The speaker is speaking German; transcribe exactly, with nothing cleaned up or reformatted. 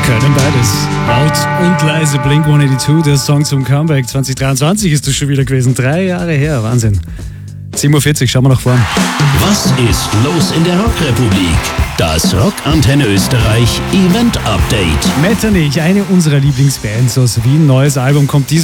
Können beides. Laut und leise Blink hundertzweiundachtzig, der Song zum Comeback. zwanzig dreiundzwanzig ist das schon wieder gewesen. Drei Jahre her, Wahnsinn. sieben Uhr vierzig, schauen wir nach vorn. Was ist los in der Rockrepublik? Das Rockantenne Österreich Event Update. Metternich, eine unserer Lieblingsbands aus Wien. Neues Album kommt diese